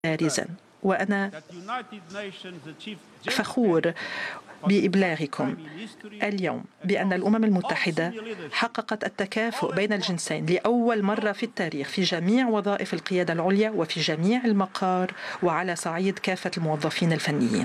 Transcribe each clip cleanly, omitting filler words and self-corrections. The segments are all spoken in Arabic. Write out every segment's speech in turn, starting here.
بارزا، وأنا فخور بإبلاغكم اليوم بأن الأمم المتحدة حققت التكافؤ بين الجنسين لأول مرة في التاريخ في جميع وظائف القيادة العليا وفي جميع المقار وعلى صعيد كافة الموظفين الفنيين.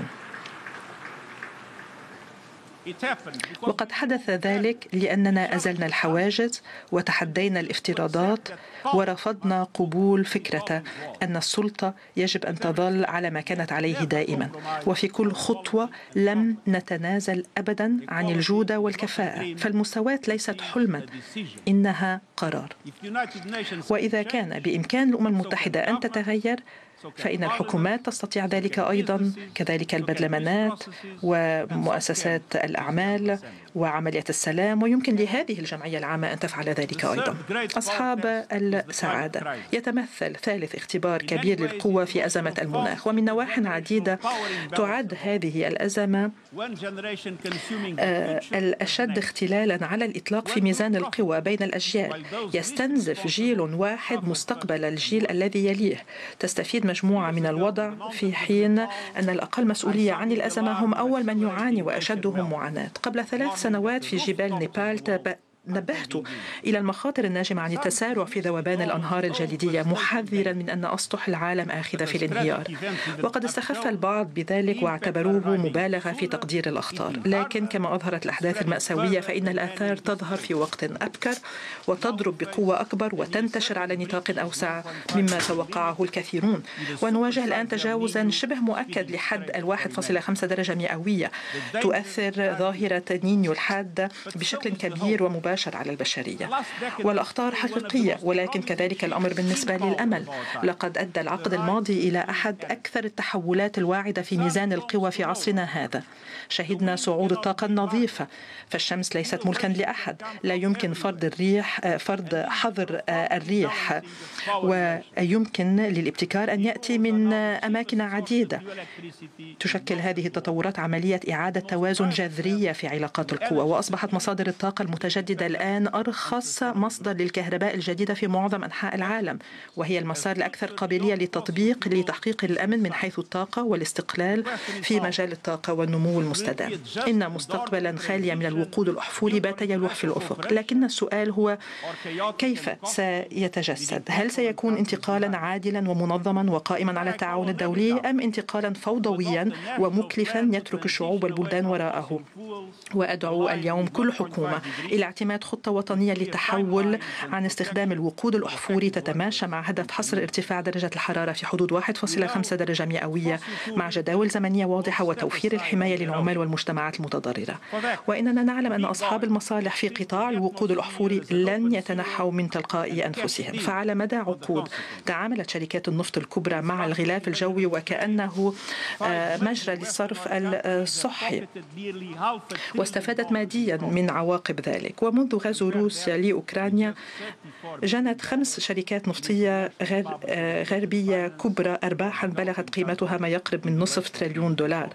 وقد حدث ذلك لأننا أزلنا الحواجز وتحدينا الافتراضات ورفضنا قبول فكرة أن السلطة يجب أن تظل على ما كانت عليه دائما، وفي كل خطوة لم نتنازل أبدا عن الجودة والكفاءة، فالمساواة ليست حلما، إنها قرار. وإذا كان بإمكان الأمم المتحدة أن تتغير فإن الحكومات تستطيع ذلك أيضا، كذلك البرلمانات ومؤسسات الأعمال وعملية السلام، ويمكن لهذه الجمعية العامة أن تفعل ذلك أيضا. أصحاب السعادة يتمثل ثالث اختبار كبير للقوة في أزمة المناخ، ومن نواحٍ عديدة تعد هذه الأزمة الأشد اختلالا على الإطلاق في ميزان القوى بين الأجيال. يستنزف جيل واحد مستقبل الجيل الذي يليه. تستفيد مجموعة من الوضع في حين أن الأقل مسؤولية عن الأزمة هم أول من يعاني وأشدهم معاناة. قبل 3 سنوات في جبال نيبال نبهت إلى المخاطر الناجمة عن التسارع في ذوبان الأنهار الجليدية، محذرا من أن أسطح العالم آخذة في الانهيار، وقد استخف البعض بذلك واعتبروه مبالغة في تقدير الأخطار. لكن كما أظهرت الأحداث المأساوية فإن الآثار تظهر في وقت أبكر وتضرب بقوة أكبر وتنتشر على نطاق أوسع مما توقعه الكثيرون، ونواجه الآن تجاوزا شبه مؤكد لحد 1.5 درجة مئوية تؤثر ظاهرة نينيو الحادة بشكل كبير ومباشر على البشرية. والأخطار حقيقية، ولكن كذلك الأمر بالنسبة للأمل. لقد أدى العقد الماضي إلى أحد أكثر التحولات الواعدة في ميزان القوى في عصرنا هذا. شهدنا صعود الطاقة النظيفة، فالشمس ليست ملكا لأحد. لا يمكن فرض حظر الريح، ويمكن للابتكار أن يأتي من أماكن عديدة. تشكل هذه التطورات عملية إعادة توازن جذرية في علاقات القوى، وأصبحت مصادر الطاقة المتجددة الآن أرخص مصدر للكهرباء الجديدة في معظم أنحاء العالم، وهي المسار الأكثر قابلية للتطبيق لتحقيق الأمن من حيث الطاقة والاستقلال في مجال الطاقة والنمو المستدام. إن مستقبلا خاليا من الوقود الأحفوري بات يلوح في الأفق، لكن السؤال هو كيف سيتجسد؟ هل سيكون انتقالا عادلا ومنظما وقائما على التعاون الدولي، أم انتقالا فوضويا ومكلفا يترك الشعوب والبلدان وراءه؟ وأدعو اليوم كل حكومة إلى اعتماد خطة وطنية للتحول عن استخدام الوقود الأحفوري تتماشى مع هدف حصر ارتفاع درجة الحرارة في حدود 1.5 درجة مئوية، مع جداول زمنية واضحة وتوفير الحماية للعمال والمجتمعات المتضررة. وإننا نعلم أن أصحاب المصالح في قطاع الوقود الأحفوري لن يتنحوا من تلقاء أنفسهم، فعلى مدى عقود تعاملت شركات النفط الكبرى مع الغلاف الجوي وكأنه مجرى للصرف الصحي، واستفادت ماديا من عواقب ذلك. ومنذ غزو روسيا لأوكرانيا جنت 5 شركات نفطية غربية كبرى أرباحا بلغت قيمتها ما يقرب من $500 بليون.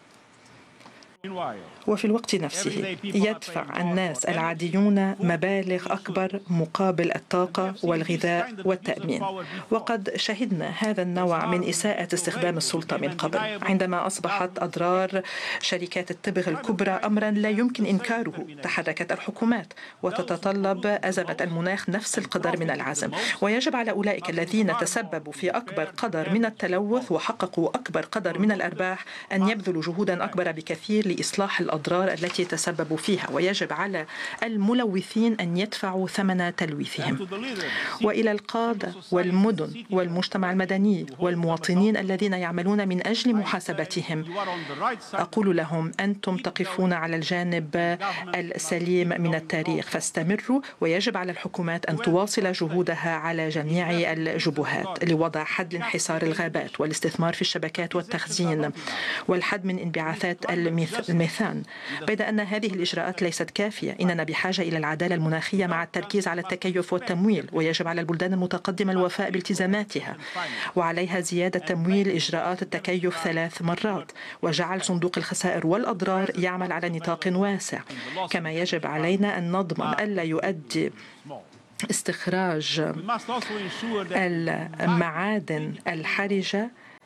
وفي الوقت نفسه يدفع الناس العاديون مبالغ أكبر مقابل الطاقة والغذاء والتأمين. وقد شهدنا هذا النوع من إساءة استخدام السلطة من قبل، عندما أصبحت أضرار شركات التبغ الكبرى أمرا لا يمكن إنكاره. تحركت الحكومات وتتطلب أزمة المناخ نفس القدر من العزم، ويجب على أولئك الذين تسببوا في أكبر قدر من التلوث وحققوا أكبر قدر من الأرباح أن يبذلوا جهودا أكبر بكثير لإصلاح الأضرار التي تسببوا فيها، ويجب على الملوثين أن يدفعوا ثمن تلويثهم. وإلى القادة والمدن والمجتمع المدني والمواطنين الذين يعملون من أجل محاسبتهم، أقول لهم أنتم تقفون على الجانب السليم من التاريخ، فاستمروا. ويجب على الحكومات أن تواصل جهودها على جميع الجبهات لوضع حد لانحسار الغابات والاستثمار في الشبكات والتخزين والحد من انبعاثات الميثان. بيد أن هذه الإجراءات ليست كافية، إننا بحاجة إلى العدالة المناخية مع التركيز على التكيف والتمويل، ويجب على البلدان المتقدمة الوفاء بالتزاماتها، وعليها زيادة تمويل إجراءات التكيف 3 مرات، وجعل صندوق الخسائر والأضرار يعمل على نطاق واسع. كما يجب علينا أن نضمن ألا يؤدي استخراج المعادن الحرجة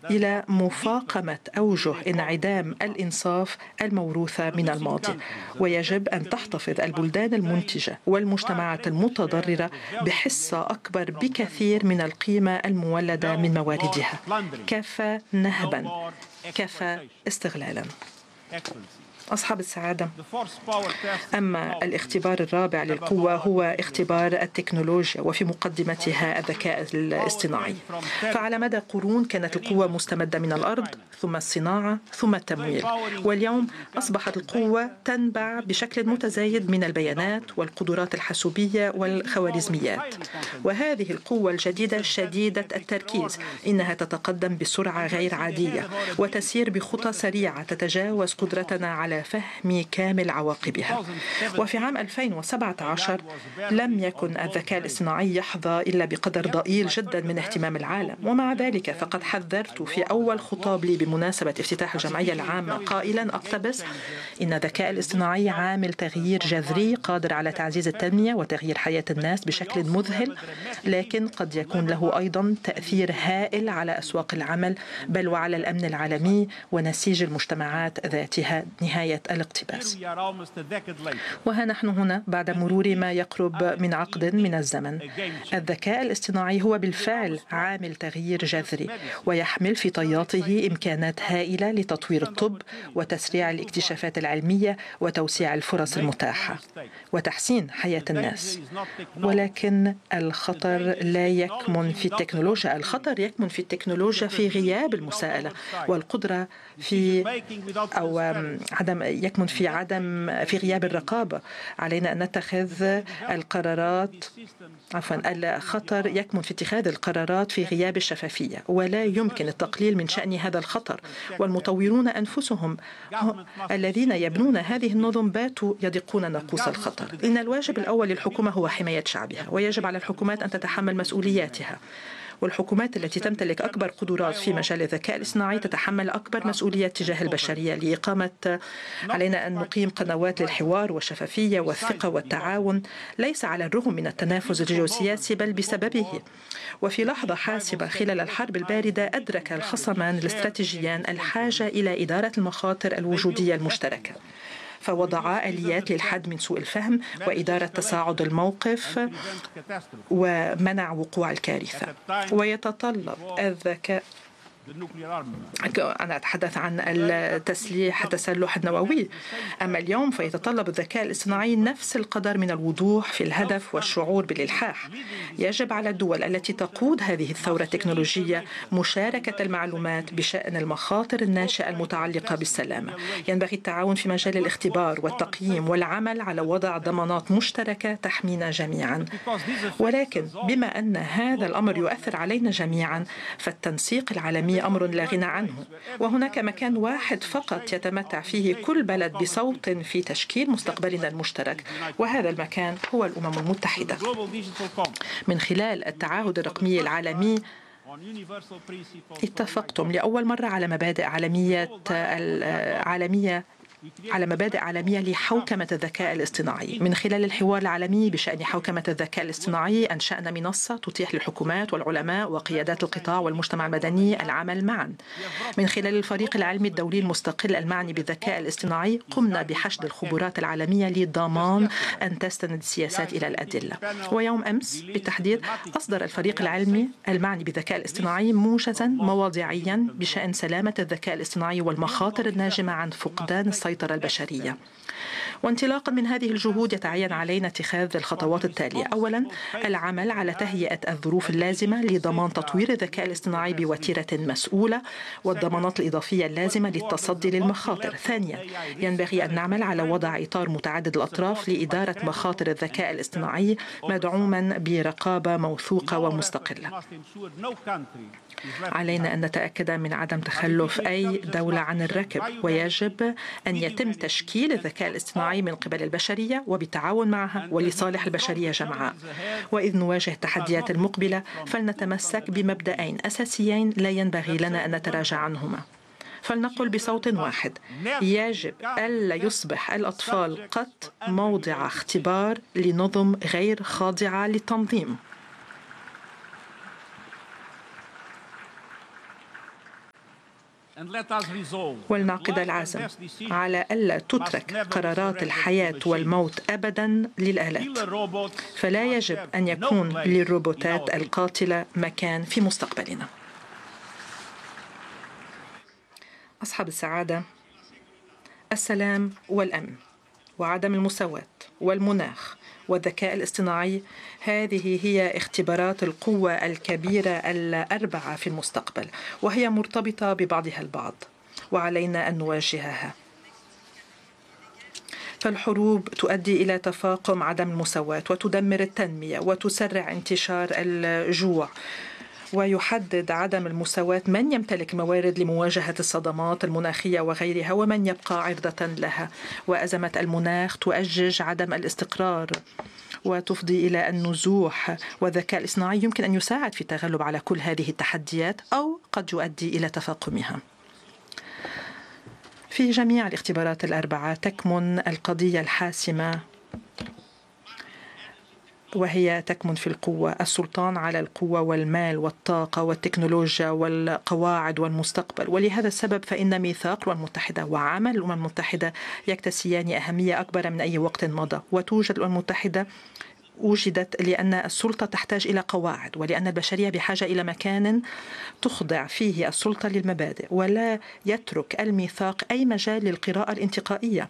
إلى مفاقمة أوجه انعدام الإنصاف الموروثة من الماضي، ويجب أن تحتفظ البلدان المنتجة والمجتمعات المتضررة بحصة أكبر بكثير من القيمة المولدة من مواردها. كفى نهبا، كفى استغلالا. أصحاب السعادة، أما الاختبار الرابع للقوة هو اختبار التكنولوجيا وفي مقدمتها الذكاء الاصطناعي. فعلى مدى قرون كانت القوة مستمدة من الأرض، ثم الصناعة، ثم التمويل، واليوم أصبحت القوة تنبع بشكل متزايد من البيانات والقدرات الحاسوبية والخوارزميات. وهذه القوة الجديدة شديدة التركيز، إنها تتقدم بسرعة غير عادية وتسير بخطى سريعة تتجاوز قدرتنا على فهم كامل عواقبها. وفي عام 2017 لم يكن الذكاء الاصطناعي يحظى إلا بقدر ضئيل جدا من اهتمام العالم، ومع ذلك فقد حذرت في أول خطاب لي بمناسبة افتتاح الجمعية العامة قائلا أقتبس: إن الذكاء الاصطناعي عامل تغيير جذري قادر على تعزيز التنمية وتغيير حياة الناس بشكل مذهل، لكن قد يكون له أيضا تأثير هائل على أسواق العمل بل وعلى الأمن العالمي ونسيج المجتمعات ذاتها. نهاية الاقتباس. وها نحن هنا بعد مرور ما يقرب من عقد من الزمن. الذكاء الاصطناعي هو بالفعل عامل تغيير جذري، ويحمل في طياته إمكانات هائلة لتطوير الطب وتسريع الاكتشافات العلمية وتوسيع الفرص المتاحة وتحسين حياة الناس. ولكن الخطر لا يكمن في التكنولوجيا، الخطر يكمن في التكنولوجيا في غياب المساءلة والقدرة يكمن في غياب الرقابة. علينا أن نتخذ القرارات الخطر يكمن في اتخاذ القرارات في غياب الشفافية، ولا يمكن التقليل من شأن هذا الخطر. والمطورون أنفسهم الذين يبنون هذه النظم باتوا يدقون ناقوس الخطر. إن الواجب الأول للحكومة هو حماية شعبها، ويجب على الحكومات أن تتحمل مسؤولياتها. والحكومات التي تمتلك أكبر قدرات في مجال الذكاء الاصطناعي تتحمل أكبر مسؤوليات تجاه البشرية. علينا أن نقيم قنوات للحوار والشفافية والثقة والتعاون، ليس على الرغم من التنافس الجيوسياسي بل بسببه. وفي لحظة حاسمة خلال الحرب الباردة أدرك الخصمان الاستراتيجيان الحاجة إلى إدارة المخاطر الوجودية المشتركة، فوضعا آليات للحد من سوء الفهم وإدارة تصاعد الموقف ومنع وقوع الكارثة. ويتطلب الذكاء، أنا أتحدث عن التسلح النووي، أما اليوم فيتطلب الذكاء الاصطناعي نفس القدر من الوضوح في الهدف والشعور بالإلحاح. يجب على الدول التي تقود هذه الثورة التكنولوجية مشاركة المعلومات بشأن المخاطر الناشئة المتعلقة بالسلامة. ينبغي التعاون في مجال الاختبار والتقييم والعمل على وضع ضمانات مشتركة تحمينا جميعا. ولكن بما أن هذا الأمر يؤثر علينا جميعا، فالتنسيق العالمي أمر لا غنى عنه، وهناك مكان واحد فقط يتمتع فيه كل بلد بصوت في تشكيل مستقبلنا المشترك، وهذا المكان هو الأمم المتحدة. من خلال التعاهد الرقمي العالمي اتفقتم لأول مرة على مبادئ عالمية لحوكمة الذكاء الاصطناعي. من خلال الحوار العالمي بشأن حوكمة الذكاء الاصطناعي أنشأنا منصة تتيح للحكومات والعلماء وقيادات القطاع والمجتمع المدني العمل معا. من خلال الفريق العلمي الدولي المستقل المعني بالذكاء الاصطناعي قمنا بحشد الخبرات العالمية لضمان أن تستند السياسات إلى الأدلة. ويوم أمس بالتحديد أصدر الفريق العلمي المعني بالذكاء الاصطناعي موجزا مواضيعيا بشأن سلامة الذكاء الاصطناعي والمخاطر الناجمة عن فقدان السيطرة البشرية. وانطلاقا من هذه الجهود يتعين علينا اتخاذ الخطوات التالية: أولا، العمل على تهيئة الظروف اللازمة لضمان تطوير الذكاء الاصطناعي بوتيرة مسؤولة والضمانات الإضافية اللازمة للتصدي للمخاطر. ثانيا، ينبغي أن نعمل على وضع إطار متعدد الأطراف لإدارة مخاطر الذكاء الاصطناعي مدعوما برقابة موثوقة ومستقلة. علينا أن نتأكد من عدم تخلف أي دولة عن الركب، ويجب أن يتم تشكيل الذكاء الاصطناعي من قبل البشرية وبالتعاون معها ولصالح البشرية جمعاء. وإذ نواجه التحديات المقبلة فلنتمسك بمبدأين أساسيين لا ينبغي لنا أن نتراجع عنهما. فلنقل بصوت واحد: يجب ألا يصبح الأطفال قط موضع اختبار لنظم غير خاضعة للتنظيم. ولنعقد العزم على ألا تترك قرارات الحياة والموت أبدا للآلات، فلا يجب أن يكون للروبوتات القاتلة مكان في مستقبلنا. أصحاب السعادة، السلام والأمن وعدم المساواة والمناخ والذكاء الاصطناعي، هذه هي اختبارات القوة الكبيرة الأربعة في المستقبل، وهي مرتبطة ببعضها البعض، وعلينا أن نواجهها. فالحروب تؤدي إلى تفاقم عدم المساواة وتدمر التنمية وتسرع انتشار الجوع، ويحدد عدم المساواة من يمتلك الموارد لمواجهة الصدمات المناخية وغيرها ومن يبقى عرضة لها. وأزمة المناخ تؤجج عدم الاستقرار وتفضي إلى النزوح، والذكاء الاصطناعي يمكن أن يساعد في التغلب على كل هذه التحديات أو قد يؤدي إلى تفاقمها. في جميع الاختبارات الأربعة تكمن القضية الحاسمة، وهي تكمن في القوة، السلطان على القوة والمال والطاقة والتكنولوجيا والقواعد والمستقبل. ولهذا السبب فإن ميثاق الأمم المتحدة وعمل الأمم المتحدة يكتسيان أهمية أكبر من أي وقت مضى. وتوجد الأمم المتحدة وجدت لأن السلطة تحتاج إلى قواعد، ولأن البشرية بحاجة إلى مكان تخضع فيه السلطة للمبادئ، ولا يترك الميثاق أي مجال للقراءة الانتقائية.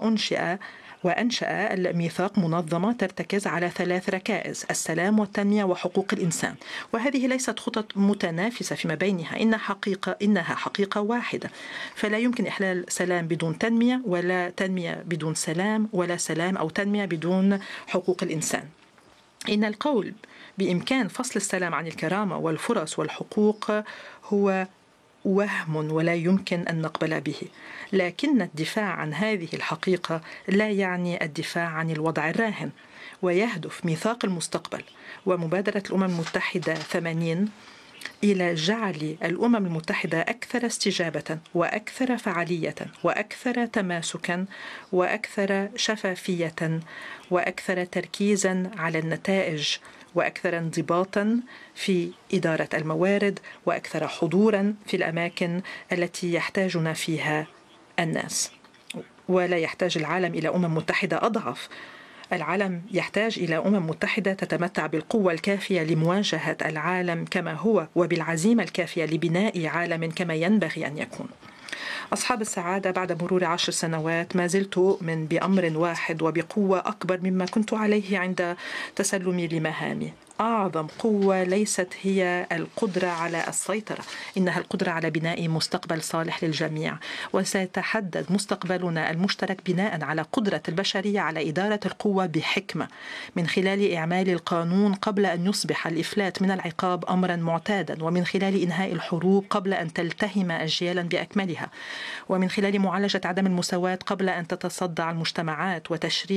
وأنشأ الميثاق منظمة ترتكز على 3 ركائز: السلام والتنمية وحقوق الإنسان. وهذه ليست خطط متنافسة فيما بينها، إنها حقيقة واحدة. فلا يمكن إحلال سلام بدون تنمية، ولا تنمية بدون سلام، ولا سلام أو تنمية بدون حقوق الإنسان. إن القول بإمكان فصل السلام عن الكرامة والفرص والحقوق هو وهم ولا يمكن أن نقبل به، لكن الدفاع عن هذه الحقيقة لا يعني الدفاع عن الوضع الراهن. ويهدف ميثاق المستقبل ومبادرة الأمم المتحدة 80 إلى جعل الأمم المتحدة أكثر استجابة وأكثر فعالية وأكثر تماسكا وأكثر شفافية وأكثر تركيزا على النتائج وأكثر انضباطا في إدارة الموارد وأكثر حضورا في الأماكن التي يحتاجنا فيها الناس. ولا يحتاج العالم إلى أمم متحدة أضعف، العالم يحتاج إلى أمم متحدة تتمتع بالقوة الكافية لمواجهة العالم كما هو، وبالعزيمة الكافية لبناء عالم كما ينبغي أن يكون. أصحاب السعادة، بعد مرور 10 سنوات ما زلت أؤمن بأمر واحد وبقوة أكبر مما كنت عليه عند تسلمي لمهامي. أعظم قوة ليست هي القدرة على السيطرة، إنها القدرة على بناء مستقبل صالح للجميع. وسيتحدد مستقبلنا المشترك بناء على قدرة البشرية على إدارة القوة بحكمة، من خلال إعمال القانون قبل أن يصبح الإفلات من العقاب أمرا معتادا، ومن خلال إنهاء الحروب قبل أن تلتهم أجيالا بأكملها، ومن خلال معالجة عدم المساواة قبل أن تتصدع المجتمعات،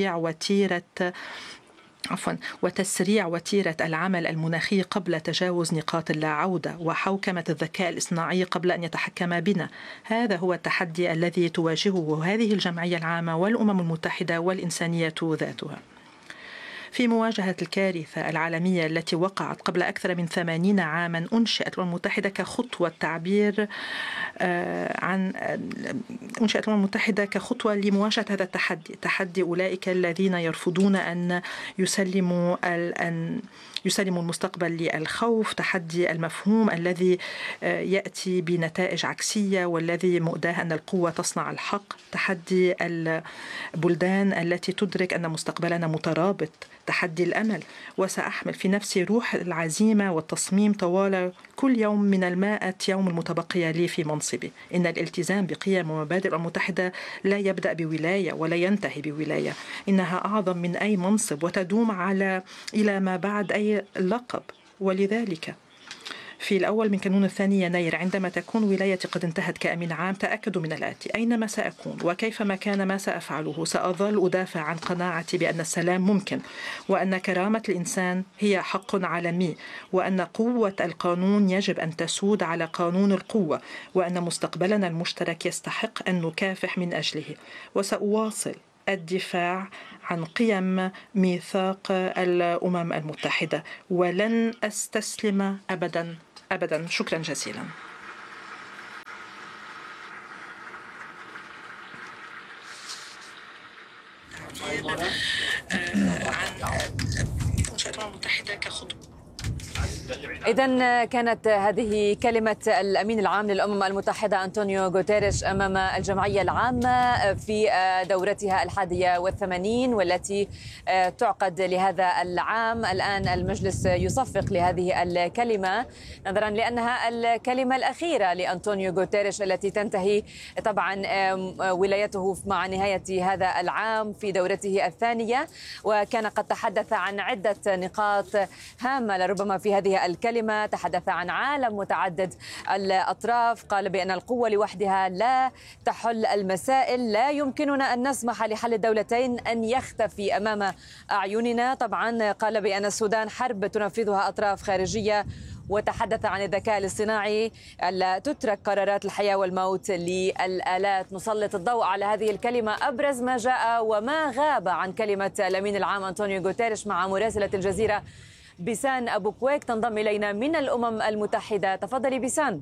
وتسريع وتيرة العمل المناخي قبل تجاوز نقاط اللا عودة، وحوكمة الذكاء الاصطناعي قبل أن يتحكم بنا. هذا هو التحدي الذي تواجهه هذه الجمعية العامة والأمم المتحدة والإنسانية ذاتها. في مواجهة الكارثة العالمية التي وقعت قبل أكثر من 80 عاما، أنشئت الأمم المتحدة كخطوة لمواجهة هذا التحدي، تحدي أولئك الذين يرفضون أن يسلموا المستقبل للخوف، تحدي المفهوم الذي يأتي بنتائج عكسية والذي مؤداه أن القوة تصنع الحق، تحدي البلدان التي تدرك أن مستقبلنا مترابط، تحدي الأمل. وسأحمل في نفسي روح العزيمة والتصميم طوال كل يوم من 100 يوم المتبقية لي في منصبي. إن الالتزام بقيم ومبادئ الأمم المتحدة لا يبدأ بولاية ولا ينتهي بولاية، إنها أعظم من أي منصب وتدوم إلى ما بعد أي لقب. ولذلك في الأول من كانون 2 يناير عندما تكون ولايتي قد انتهت كأمين عام، تأكدوا من الآتي: أينما سأكون وكيفما كان ما سأفعله، سأظل أدافع عن قناعتي بأن السلام ممكن، وأن كرامة الإنسان هي حق عالمي، وأن قوة القانون يجب أن تسود على قانون القوة، وأن مستقبلنا المشترك يستحق أن نكافح من أجله. وسأواصل الدفاع عن قيم ميثاق الأمم المتحدة، ولن أستسلم أبدا أبدا. شكرا جزيلا. عن إنشاء الأمم المتحدة كخطوة. إذن كانت هذه كلمة الأمين العام للأمم المتحدة أنطونيو غوتيريش أمام الجمعية العامة في دورتها 81 والتي تعقد لهذا العام. الآن المجلس يصفق لهذه الكلمة نظرا لأنها الكلمة الأخيرة لأنطونيو غوتيريش التي تنتهي طبعا ولايته مع نهاية هذا العام في دورته الثانية، وكان قد تحدث عن عدة نقاط هامة لربما في هذه الكلمة. تحدث عن عالم متعدد الأطراف، قال بأن القوة لوحدها لا تحل المسائل، لا يمكننا أن نسمح لحل الدولتين أن يختفي أمام أعيننا. طبعا قال بأن السودان حرب تنفذها أطراف خارجية، وتحدث عن الذكاء الاصطناعي ألا تترك قرارات الحياة والموت للآلات. نسلط الضوء على هذه الكلمة، أبرز ما جاء وما غاب عن كلمة الأمين العام أنطونيو غوتيريش مع مراسلة الجزيرة بيسان أبو كويك تنضم إلينا من الأمم المتحدة. تفضلي بيسان.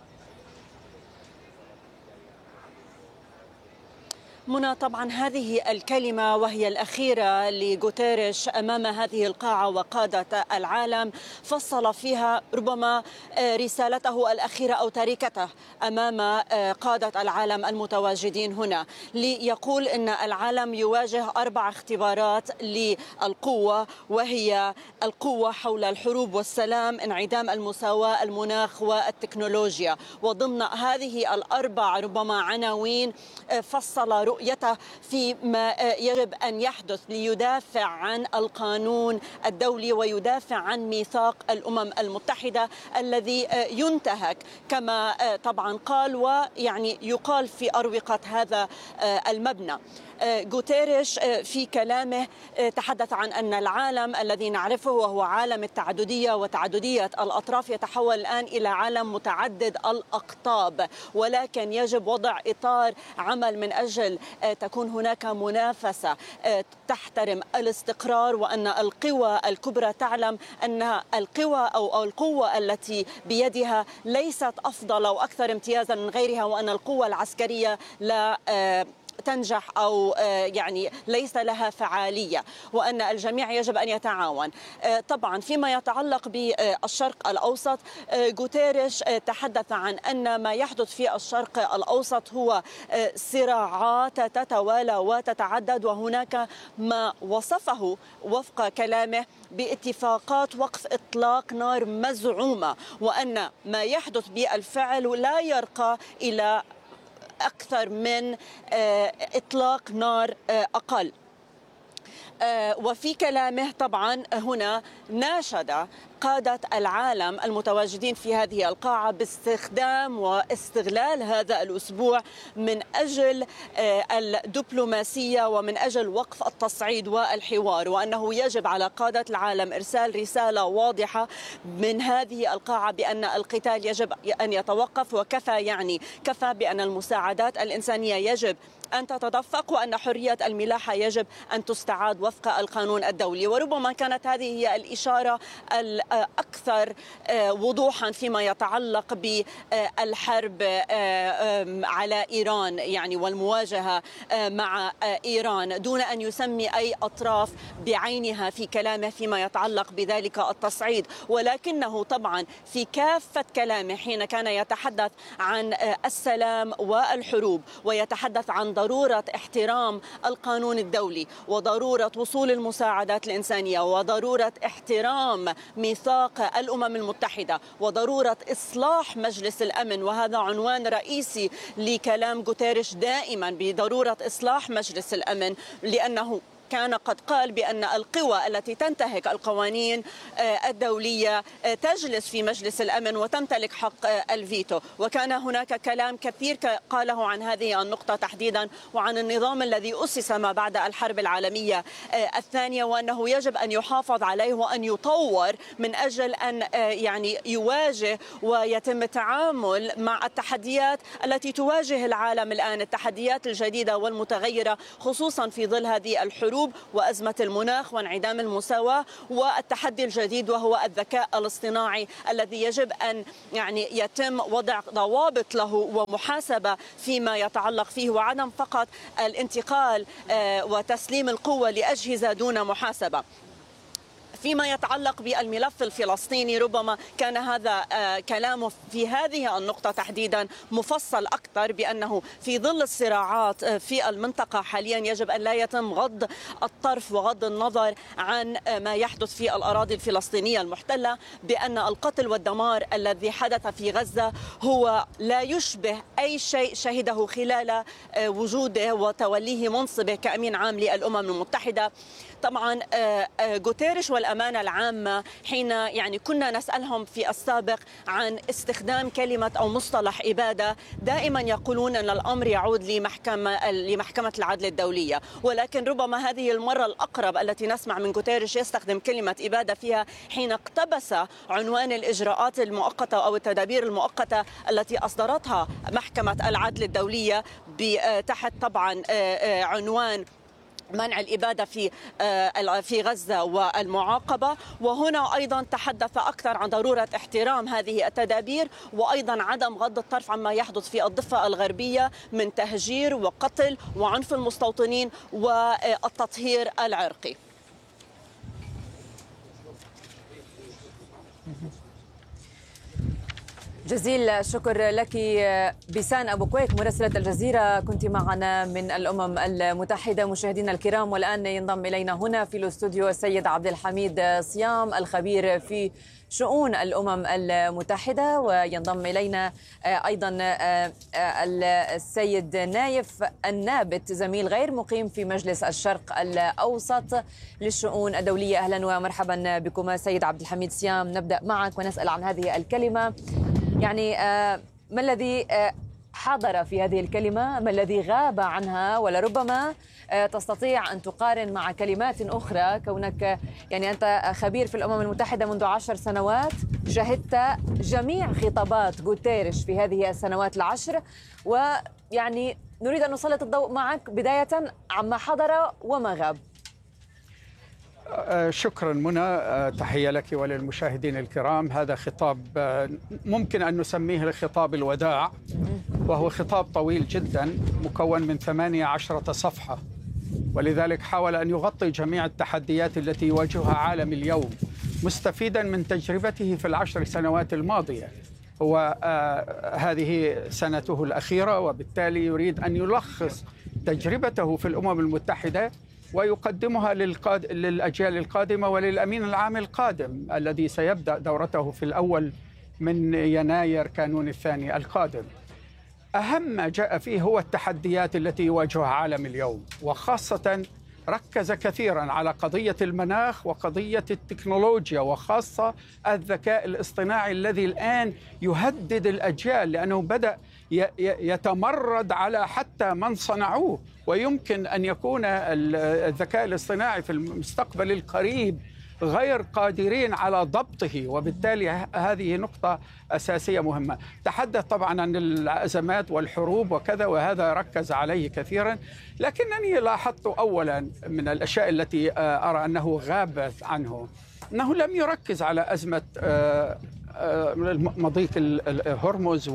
منى، طبعا هذه الكلمة وهي الأخيرة لغوتيريش أمام هذه القاعة وقادة العالم، فصل فيها ربما رسالته الأخيرة أو تركته أمام قادة العالم المتواجدين هنا، ليقول أن العالم يواجه 4 اختبارات للقوة، وهي القوة حول الحروب والسلام، انعدام المساواة، المناخ والتكنولوجيا. وضمن هذه 4 ربما عناوين فصل رؤيته فيما يجب أن يحدث ليدافع عن القانون الدولي ويدافع عن ميثاق الأمم المتحدة الذي ينتهك كما طبعا قال، ويعني يقال في أروقة هذا المبنى. غوتيريش في كلامه تحدث عن أن العالم الذي نعرفه وهو عالم التعددية وتعددية الأطراف يتحول الآن إلى عالم متعدد الأقطاب، ولكن يجب وضع إطار عمل من أجل تكون هناك منافسة تحترم الاستقرار، وأن القوى الكبرى تعلم أن القوى أو القوة التي بيدها ليست أفضل أو أكثر امتيازا من غيرها، وأن القوة العسكرية لا تنجح أو يعني ليس لها فعالية، وأن الجميع يجب أن يتعاون. طبعا فيما يتعلق بالشرق الأوسط، غوتيريش تحدث عن أن ما يحدث في الشرق الأوسط هو صراعات تتوالى وتتعدد، وهناك ما وصفه وفق كلامه باتفاقات وقف إطلاق نار مزعومة، وأن ما يحدث بالفعل لا يرقى إلى أكثر من إطلاق نار أقل. وفي كلامه طبعا هنا ناشد قادة العالم المتواجدين في هذه القاعة باستخدام واستغلال هذا الأسبوع من أجل الدبلوماسية ومن أجل وقف التصعيد والحوار، وأنه يجب على قادة العالم إرسال رسالة واضحة من هذه القاعة بأن القتال يجب أن يتوقف، كفى بأن المساعدات الإنسانية يجب أن تتدفق، وأن حرية الملاحة يجب أن تستعاد وفق القانون الدولي. وربما كانت هذه هي الإشارة الأكثر وضوحا فيما يتعلق بالحرب على إيران والمواجهة مع إيران، دون أن يسمي أي أطراف بعينها في كلامه فيما يتعلق بذلك التصعيد. ولكنه طبعا في كافة كلامه حين كان يتحدث عن السلام والحروب، ويتحدث عن ضرورة احترام القانون الدولي، وضرورة وصول المساعدات الإنسانية، وضرورة احترام ميثاق الأمم المتحدة، وضرورة إصلاح مجلس الأمن، وهذا عنوان رئيسي لكلام غوتيريش دائما، بضرورة إصلاح مجلس الأمن، لأنه كان قد قال بأن القوى التي تنتهك القوانين الدولية تجلس في مجلس الأمن وتمتلك حق الفيتو. وكان هناك كلام كثير قاله عن هذه النقطة تحديدا، وعن النظام الذي أسس ما بعد الحرب العالمية الثانية، وأنه يجب أن يحافظ عليه وأن يطور من أجل أن يواجه ويتم التعامل مع التحديات التي تواجه العالم الآن، التحديات الجديدة والمتغيرة، خصوصا في ظل هذه الحروب الحروب وأزمة المناخ وانعدام المساواة، والتحدي الجديد وهو الذكاء الاصطناعي الذي يجب أن يتم وضع ضوابط له ومحاسبة فيما يتعلق فيه، وعدم فقط الانتقال وتسليم القوة لأجهزة دون محاسبة. فيما يتعلق بالملف الفلسطيني ربما كان هذا كلامه في هذه النقطة تحديدا مفصل أكثر، بأنه في ظل الصراعات في المنطقة حاليا يجب أن لا يتم غض الطرف وغض النظر عن ما يحدث في الأراضي الفلسطينية المحتلة، بأن القتل والدمار الذي حدث في غزة هو لا يشبه أي شيء شهده خلال وجوده وتوليه منصبه كأمين عام للأمم المتحدة. طبعا غوتيريش والأمانة العامة حين كنا نسألهم في السابق عن استخدام كلمة أو مصطلح إبادة، دائما يقولون أن الأمر يعود لمحكمة العدل الدولية، ولكن ربما هذه المرة الأقرب التي نسمع من غوتيريش يستخدم كلمة إبادة فيها حين اقتبس عنوان الإجراءات المؤقتة أو التدابير المؤقتة التي أصدرتها محكمة العدل الدولية تحت طبعا عنوان منع الإبادة في غزة والمعاقبة. وهنا أيضا تحدث أكثر عن ضرورة احترام هذه التدابير، وأيضا عدم غض الطرف عما يحدث في الضفة الغربية من تهجير وقتل وعنف المستوطنين والتطهير العرقي. جزيل الشكر لك بيسان أبو كويك مراسلة الجزيرة، كنت معنا من الأمم المتحدة. مشاهدينا الكرام، والآن ينضم إلينا هنا في الاستوديو السيد عبد الحميد صيام الخبير في شؤون الأمم المتحدة، وينضم إلينا أيضا السيد نايف النابت زميل غير مقيم في مجلس الشرق الأوسط للشؤون الدولية. أهلا ومرحبا بكما سيد عبد الحميد صيام. نبدأ معك ونسأل عن هذه الكلمة، ما الذي حضر في هذه الكلمة، ما الذي غاب عنها، ولربما تستطيع أن تقارن مع كلمات أخرى، كونك أنت خبير في الأمم المتحدة منذ 10 سنوات، شهدت جميع خطابات غوتيريش في هذه السنوات العشر، نريد أن نسلط الضوء معك بداية عما حضر وما غاب. شكرا منى، تحية لك وللمشاهدين الكرام. هذا خطاب ممكن أن نسميه لخطاب الوداع، وهو خطاب طويل جدا مكون من 18 صفحة، ولذلك حاول أن يغطي جميع التحديات التي يواجهها عالم اليوم، مستفيدا من تجربته في ال10 سنوات الماضية. هو هذه سنته الأخيرة، وبالتالي يريد أن يلخص تجربته في الأمم المتحدة ويقدمها للأجيال القادمة وللأمين العام القادم الذي سيبدأ دورته في الأول من يناير كانون الثاني القادم. أهم ما جاء فيه هو التحديات التي يواجهها عالم اليوم، وخاصة ركز كثيرا على قضية المناخ وقضية التكنولوجيا، وخاصة الذكاء الاصطناعي الذي الآن يهدد الأجيال، لأنه بدأ يتمرد على حتى من صنعوه، ويمكن أن يكون الذكاء الاصطناعي في المستقبل القريب غير قادرين على ضبطه، وبالتالي هذه نقطة أساسية مهمة. تحدث طبعا عن الأزمات والحروب وكذا، وهذا ركز عليه كثيرا، لكنني لاحظت أولا من الأشياء التي أرى أنه غاب عنه أنه لم يركز على أزمة مضيق هرمز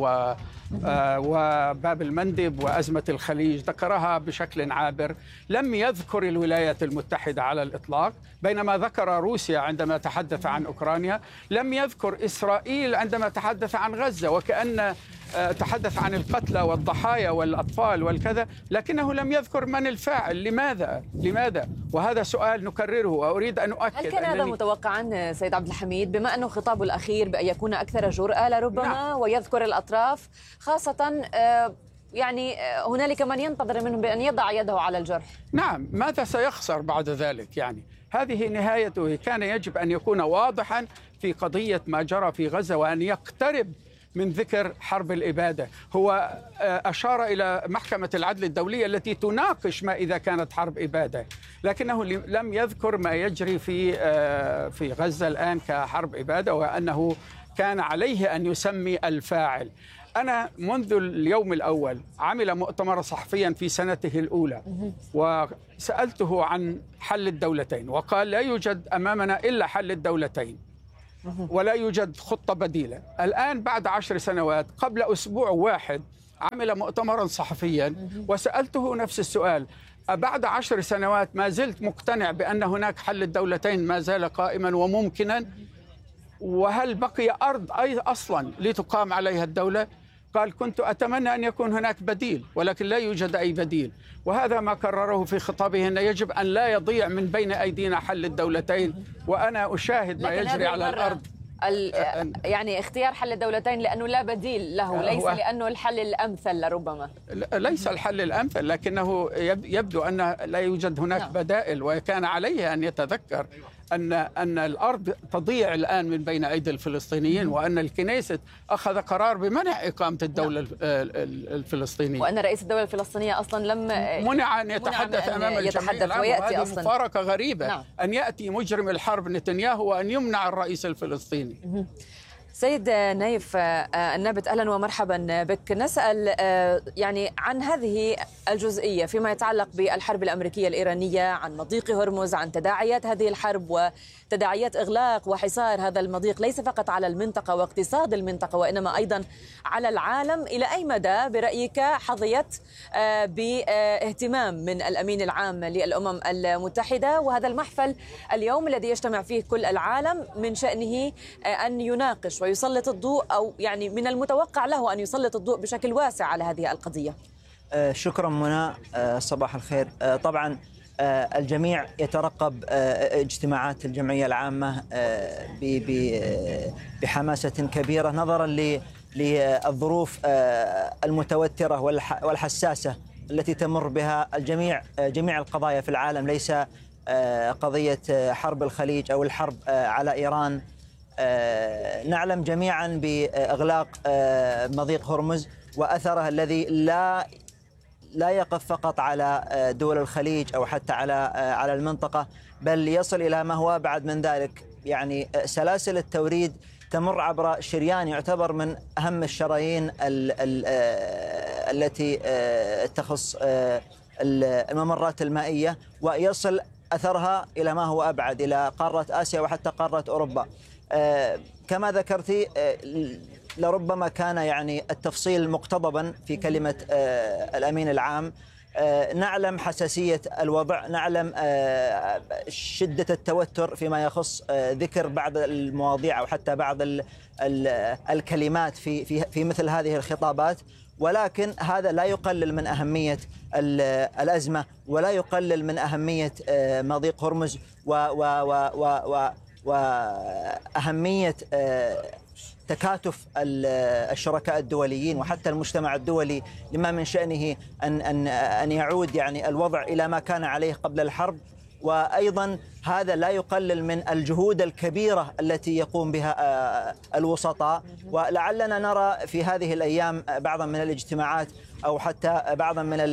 وباب المندب وأزمة الخليج، ذكرها بشكل عابر. لم يذكر الولايات المتحدة على الإطلاق، بينما ذكر روسيا عندما تحدث عن أوكرانيا. لم يذكر إسرائيل عندما تحدث عن غزة، وكأن تحدث عن القتلى والضحايا والأطفال والكذا، لكنه لم يذكر من الفاعل. لماذا؟ وهذا سؤال نكرره وأريد أن أؤكد. هل كان هذا متوقعا سيد عبد الحميد، بما أنه خطابه الأخير بأن يكون أكثر جرأة لربما؟ نعم. ويذكر الأطراف، خاصة هنالك من ينتظر منه بأن يضع يده على الجرح. نعم، ماذا سيخسر بعد ذلك؟ هذه نهايته. كان يجب أن يكون واضحا في قضية ما جرى في غزة، وأن يقترب من ذكر حرب الإبادة. هو أشار إلى محكمة العدل الدولية التي تناقش ما إذا كانت حرب إبادة، لكنه لم يذكر ما يجري في غزة الآن كحرب إبادة، وأنه كان عليه أن يسمي الفاعل. أنا منذ اليوم الأول عمل مؤتمر صحفيا في سنته الأولى، وسألته عن حل الدولتين وقال لا يوجد أمامنا إلا حل الدولتين ولا يوجد خطة بديلة. الآن بعد 10 سنوات قبل أسبوع واحد عمل مؤتمرا صحفيا وسألته نفس السؤال: بعد 10 سنوات ما زلت مقتنع بأن هناك حل الدولتين ما زال قائما وممكنا؟ وهل بقي أرض أصلا لتقام عليها الدولة؟ قال: كنت أتمنى أن يكون هناك بديل ولكن لا يوجد أي بديل. وهذا ما كرره في خطابه، أن يجب أن لا يضيع من بين أيدينا حل الدولتين، وأنا أشاهد ما يجري على الأرض. يعني اختيار حل الدولتين لأنه لا بديل له، ليس لأنه الحل الأمثل لربما. ليس الحل الأمثل، لكنه يبدو أن لا يوجد هناك بدائل، وكان عليه أن يتذكر أن الأرض تضيع الآن من بين أيدي الفلسطينيين، وأن الكنيست أخذ قرار بمنع إقامة الدولة الفلسطينية، وأن رئيس الدولة الفلسطينية أصلا لم منع أن يتحدث أمام الجميع. ويأتي أصلا مفارقة غريبة أن يأتي مجرم الحرب نتنياهو وأن يمنع الرئيس الفلسطيني. سيد نايف النابت، أهلا ومرحبا بك. نسأل يعني عن هذه الجزئية فيما يتعلق بالحرب الأمريكية الإيرانية، عن مضيق هرمز، عن تداعيات هذه الحرب وتداعيات إغلاق وحصار هذا المضيق ليس فقط على المنطقة واقتصاد المنطقة وإنما أيضا على العالم. إلى أي مدى برأيك حظيت باهتمام من الأمين العام للأمم المتحدة وهذا المحفل اليوم الذي يجتمع فيه كل العالم من شأنه أن يناقش ويسلط الضوء، أو يعني من المتوقع له أن يسلط الضوء بشكل واسع على هذه القضية؟ شكرا منى، صباح الخير. طبعا الجميع يترقب اجتماعات الجمعية العامة بحماسة كبيرة نظرا للظروف المتوترة والحساسة التي تمر بها جميع القضايا في العالم، ليس قضية حرب الخليج أو الحرب على إيران. نعلم جميعا بإغلاق مضيق هرمز وأثره الذي لا يقف فقط على دول الخليج أو حتى على المنطقة، بل يصل إلى ما هو أبعد من ذلك. يعني سلاسل التوريد تمر عبر شريان يعتبر من أهم الشرايين التي تخص الممرات المائية، ويصل أثرها إلى ما هو أبعد، إلى قارة آسيا وحتى قارة أوروبا. كما ذكرتي، لربما كان يعني التفصيل مقتضبا في كلمة الأمين العام. نعلم حساسية الوضع، نعلم شدة التوتر فيما يخص ذكر بعض المواضيع أو حتى بعض الكلمات في مثل هذه الخطابات، ولكن هذا لا يقلل من أهمية الأزمة ولا يقلل من أهمية مضيق هرمز وأهمية تكاتف الشركاء الدوليين وحتى المجتمع الدولي لما من شأنه أن يعود يعني الوضع إلى ما كان عليه قبل الحرب. وأيضا هذا لا يقلل من الجهود الكبيرة التي يقوم بها الوسطاء، ولعلنا نرى في هذه الأيام بعضا من الاجتماعات أو حتى بعضا من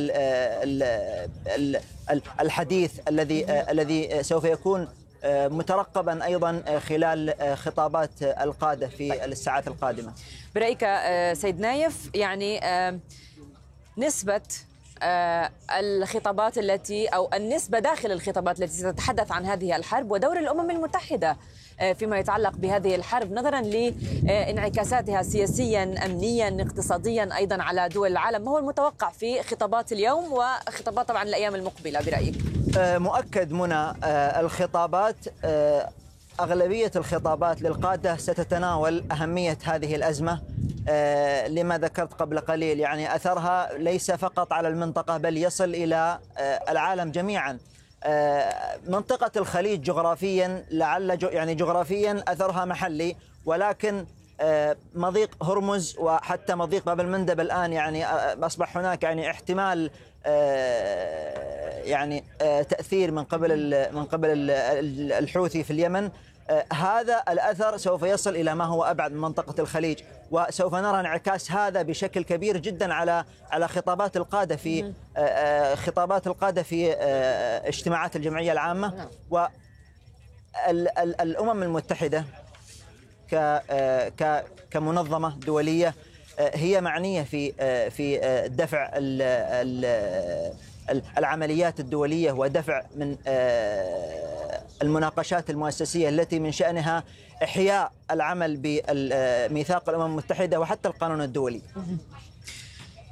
الحديث الذي سوف يكون مترقبا أيضا خلال خطابات القادة في الساعات القادمة. برأيك سيد نايف، يعني نسبة الخطابات التي أو النسبة داخل الخطابات التي تتحدث عن هذه الحرب ودور الأمم المتحدة فيما يتعلق بهذه الحرب نظرا لانعكاساتها سياسيا، أمنيا، اقتصاديا أيضا على دول العالم، ما هو المتوقع في خطابات اليوم وخطابات طبعا الأيام المقبلة برأيك؟ مؤكد منى، الخطابات أغلبية الخطابات للقادة ستتناول أهمية هذه الأزمة لما ذكرت قبل قليل، يعني أثرها ليس فقط على المنطقة بل يصل إلى العالم جميعا. منطقة الخليج جغرافيا يعني جغرافيا أثرها محلي، ولكن مضيق هرمز وحتى مضيق باب المندب الآن يعني أصبح هناك يعني احتمال يعني تأثير من قبل الحوثي في اليمن. هذا الأثر سوف يصل إلى ما هو أبعد من منطقة الخليج، وسوف نرى انعكاس هذا بشكل كبير جدا على خطابات القادة في اجتماعات الجمعية العامة. والأمم المتحدة كمنظمة دولية هي معنية في دفع العمليات الدولية ودفع من المناقشات المؤسسية التي من شأنها إحياء العمل بميثاق الأمم المتحدة وحتى القانون الدولي.